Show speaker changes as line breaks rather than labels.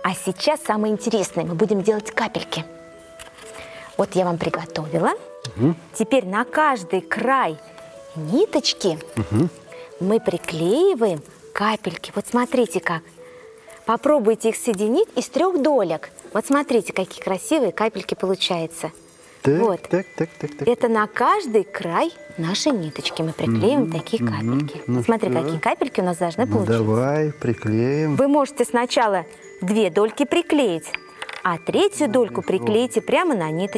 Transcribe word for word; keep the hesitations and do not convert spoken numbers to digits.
А сейчас самое интересное. Мы будем делать капельки. Вот я вам приготовила.
Угу.
Теперь на каждый край ниточки
угу.
мы приклеиваем капельки. Вот смотрите как. Попробуйте их соединить из трех долек. Вот смотрите, какие красивые капельки получаются.
Так,
вот.
так, так, так, так.
Это на каждый край нашей ниточки мы приклеим
Mm-hmm.
такие капельки.
Ну
Смотри,
что?
какие капельки у нас должны
Ну,
получиться.
давай, приклеим.
Вы можете сначала две дольки приклеить, а третью дольку приклеите прямо на ниточку.